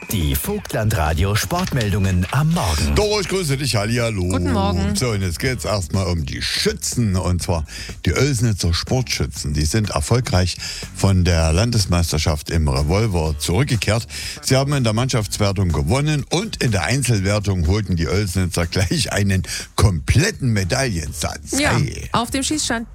Die Vogtlandradio Sportmeldungen am Morgen. Doro, ich grüße dich, hallihallo. Guten Morgen. So, und jetzt geht's erstmal um die Schützen, und zwar die Oelsnitzer Sportschützen. Die sind erfolgreich von der Landesmeisterschaft im Revolver zurückgekehrt. Sie haben in der Mannschaftswertung gewonnen und in der Einzelwertung holten die Oelsnitzer gleich einen kompletten Medaillensatz. Ja, Hey. auf dem Schießstand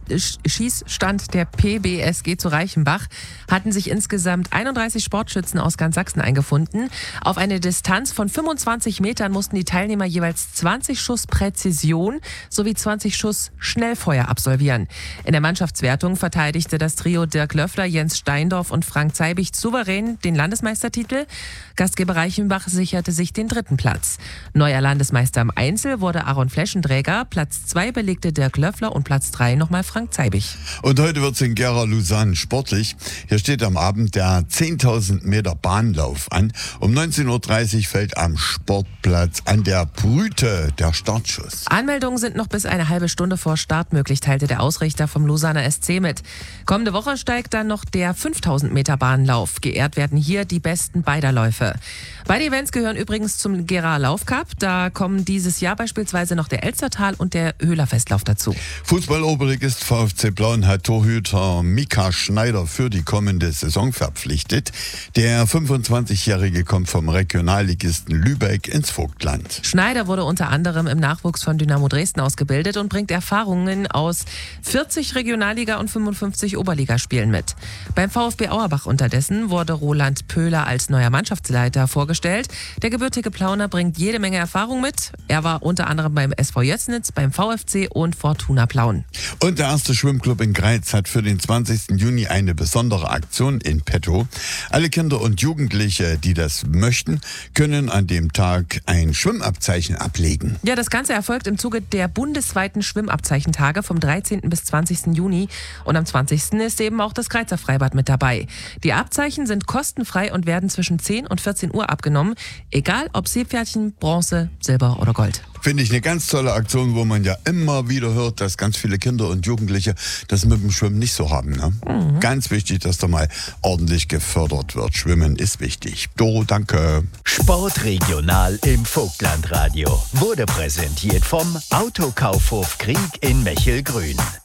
der PBSG zu Reichenbach hatten sich insgesamt 31 Sportschützen aus ganz Sachsen eingefunden. Auf eine Distanz von 25 Metern mussten die Teilnehmer jeweils 20 Schuss Präzision sowie 20 Schuss Schnellfeuer absolvieren. In der Mannschaftswertung verteidigte das Trio Dirk Löffler, Jens Steindorf und Frank Zeibicht souverän den Landesmeistertitel. Gastgeber Reichenbach sicherte sich den 3. Platz. Neuer Landesmeister im Einzel wurde Aaron Fleschenträger. Platz 2 belegte Dirk Löffler und Platz 3 nochmal Frank Zeibicht. Und heute wird's in Gera-Lausanne sportlich. Hier steht am Abend der 10.000 Meter Bahnlauf an. Um 19.30 Uhr fällt am Sportplatz an der Brüte der Startschuss. Anmeldungen sind noch bis eine halbe Stunde vor Start möglich, teilte der Ausrichter vom Lausanner SC mit. Kommende Woche steigt dann noch der 5.000 Meter Bahnlauf. Geehrt werden hier die Besten beider Läufe. Beide Events gehören übrigens zum Gera Laufcup. Da kommen dieses Jahr beispielsweise noch der Elstertal und der Höhler Festlauf dazu. Fußball-Oberligist VfC Plauen hat Torhüter Mika Schneider für die kommende Saison verpflichtet. Der 25-Jährige kommt vom Regionalligisten Lübeck ins Vogtland. Schneider wurde unter anderem im Nachwuchs von Dynamo Dresden ausgebildet und bringt Erfahrungen aus 40 Regionalliga- und 55 Oberligaspielen mit. Beim VfB Auerbach unterdessen wurde Roland Pöhler als neuer Mannschaftsleiter vorgestellt. Der gebürtige Plauner bringt jede Menge Erfahrung mit. Er war unter anderem beim SV Jössnitz, beim VfC und Fortuna Plauen. Und der erste Schwimmclub in Greiz hat für den 20. Juni eine besondere Aktion in petto. Alle Kinder und Jugendliche, die das möchten, können an dem Tag ein Schwimmabzeichen ablegen. Ja, das Ganze erfolgt im Zuge der bundesweiten Schwimmabzeichentage vom 13. bis 20. Juni. Und am 20. ist eben auch das Greizer Freibad mit dabei. Die Abzeichen sind kostenfrei und werden zwischen 10 und 14 Uhr abgenommen. Egal ob Seepferdchen, Bronze, Silber oder Gold. Finde ich eine ganz tolle Aktion, wo man ja immer wieder hört, dass ganz viele Kinder und Jugendliche das mit dem Schwimmen nicht so haben. Ne? Ganz wichtig, dass da mal ordentlich gefördert wird. Schwimmen ist wichtig. Doro, danke. Sportregional im Vogtlandradio wurde präsentiert vom Autokaufhof Krieg in Mechelgrün.